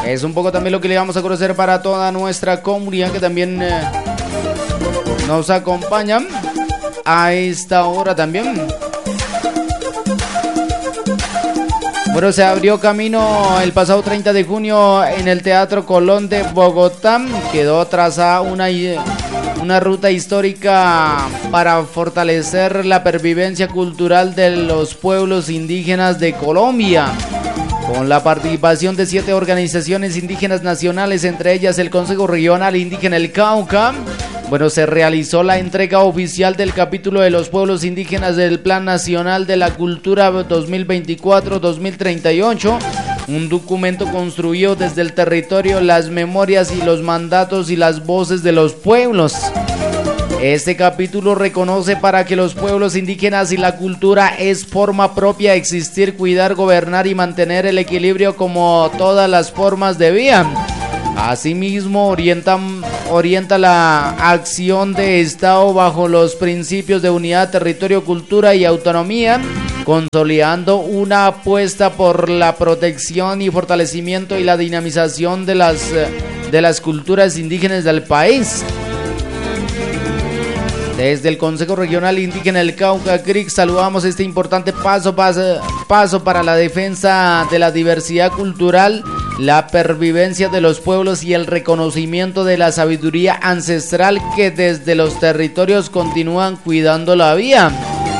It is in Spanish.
Es un poco también lo que le vamos a conocer para toda nuestra comunidad que también nos acompañan a esta hora también. Bueno, se abrió camino el pasado 30 de junio en el Teatro Colón de Bogotá. Quedó trazada una ruta histórica para fortalecer la pervivencia cultural de los pueblos indígenas de Colombia, con la participación de 7 organizaciones indígenas nacionales, entre ellas el Consejo Regional Indígena El Cauca. Bueno, se realizó la entrega oficial del capítulo de los pueblos indígenas del Plan Nacional de la Cultura 2024-2038, un documento construido desde el territorio, las memorias y los mandatos y las voces de los pueblos. Este capítulo reconoce para que los pueblos indígenas y la cultura es forma propia existir, cuidar, gobernar y mantener el equilibrio como todas las formas de vida. Asimismo, orienta la acción de Estado bajo los principios de unidad, territorio, cultura y autonomía, consolidando una apuesta por la protección y fortalecimiento y la dinamización de las culturas indígenas del país. Desde el Consejo Regional Indígena del Cauca, CRIC, saludamos este importante paso para la defensa de la diversidad cultural, la pervivencia de los pueblos y el reconocimiento de la sabiduría ancestral que desde los territorios continúan cuidando la vida.